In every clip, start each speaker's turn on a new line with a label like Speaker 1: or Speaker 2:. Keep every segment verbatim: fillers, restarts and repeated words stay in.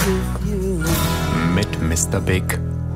Speaker 1: Mit Mister Big.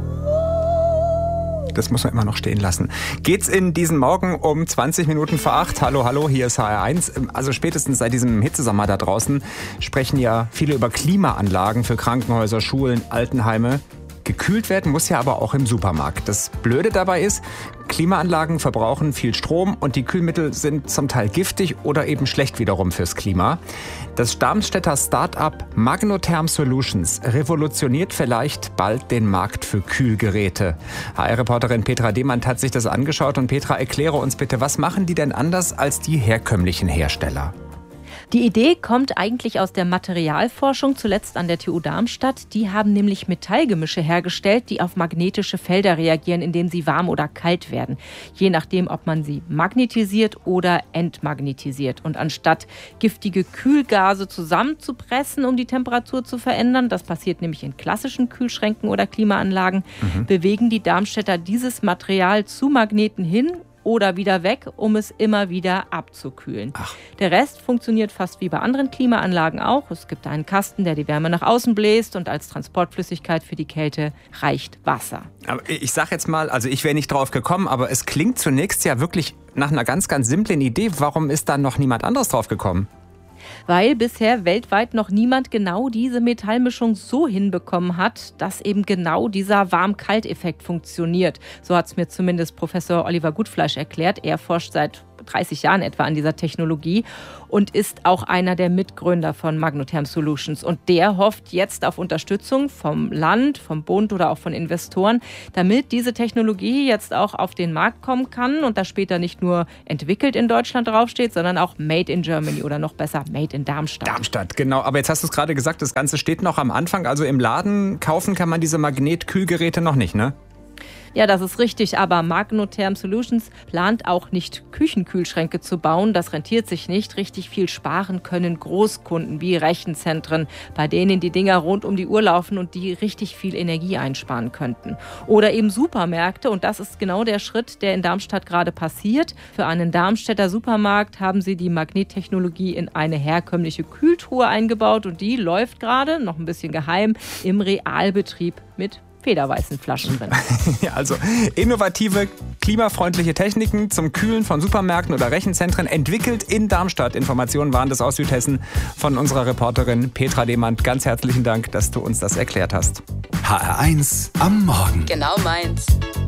Speaker 1: Das muss man immer noch stehen lassen. Geht's in diesen Morgen um zwanzig Minuten vor acht? Hallo, hallo, hier ist H R eins. Also spätestens seit diesem Hitzesommer da draußen sprechen ja viele über Klimaanlagen für Krankenhäuser, Schulen, Altenheime. Gekühlt werden muss ja aber auch im Supermarkt. Das Blöde dabei ist, Klimaanlagen verbrauchen viel Strom und die Kühlmittel sind zum Teil giftig oder eben schlecht wiederum fürs Klima. Das Darmstädter Start-up Magnotherm Solutions revolutioniert vielleicht bald den Markt für Kühlgeräte. H R-Reporterin Petra Demand hat sich das angeschaut und Petra, erkläre uns bitte, was machen die denn anders als die herkömmlichen Hersteller?
Speaker 2: Die Idee kommt eigentlich aus der Materialforschung, zuletzt an der T U Darmstadt. Die haben nämlich Metallgemische hergestellt, die auf magnetische Felder reagieren, indem sie warm oder kalt werden. Je nachdem, ob man sie magnetisiert oder entmagnetisiert. Und anstatt giftige Kühlgase zusammenzupressen, um die Temperatur zu verändern, das passiert nämlich in klassischen Kühlschränken oder Klimaanlagen, mhm. bewegen die Darmstädter dieses Material zu Magneten hin oder wieder weg, um es immer wieder abzukühlen. Ach. Der Rest funktioniert fast wie bei anderen Klimaanlagen auch. Es gibt einen Kasten, der die Wärme nach außen bläst und als Transportflüssigkeit für die Kälte reicht Wasser.
Speaker 1: Aber ich sag jetzt mal, also ich wäre nicht drauf gekommen, aber es klingt zunächst ja wirklich nach einer ganz, ganz simplen Idee. Warum ist da noch niemand anderes drauf gekommen?
Speaker 2: Weil bisher weltweit noch niemand genau diese Metallmischung so hinbekommen hat, dass eben genau dieser Warm-Kalt-Effekt funktioniert. So hat es mir zumindest Professor Oliver Gutfleisch erklärt. Er forscht seit dreißig Jahren etwa an dieser Technologie und ist auch einer der Mitgründer von Magnotherm Solutions. Und der hofft jetzt auf Unterstützung vom Land, vom Bund oder auch von Investoren, damit diese Technologie jetzt auch auf den Markt kommen kann und da später nicht nur entwickelt in Deutschland draufsteht, sondern auch Made in Germany oder noch besser Made in Darmstadt.
Speaker 1: Darmstadt, genau. Aber jetzt hast du es gerade gesagt, das Ganze steht noch am Anfang. Also im Laden kaufen kann man diese Magnetkühlgeräte noch nicht, ne?
Speaker 2: Ja, das ist richtig, aber Magnotherm Solutions plant auch nicht, Küchenkühlschränke zu bauen. Das rentiert sich nicht. Richtig viel sparen können Großkunden wie Rechenzentren, bei denen die Dinger rund um die Uhr laufen und die richtig viel Energie einsparen könnten. Oder eben Supermärkte, und das ist genau der Schritt, der in Darmstadt gerade passiert. Für einen Darmstädter Supermarkt haben sie die Magnettechnologie in eine herkömmliche Kühltruhe eingebaut und die läuft gerade, noch ein bisschen geheim, im Realbetrieb mit federweißen Flaschen drin.
Speaker 1: Ja, also innovative, klimafreundliche Techniken zum Kühlen von Supermärkten oder Rechenzentren entwickelt in Darmstadt. Informationen waren das aus Südhessen von unserer Reporterin Petra Demand. Ganz herzlichen Dank, dass du uns das erklärt hast.
Speaker 3: H R eins am Morgen.
Speaker 4: Genau meins.